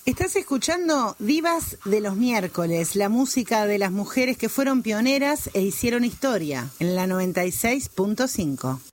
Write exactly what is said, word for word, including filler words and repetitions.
Estás escuchando Divas de los Miércoles, la música de las mujeres que fueron pioneras e hicieron historia, en la noventa y seis punto cinco.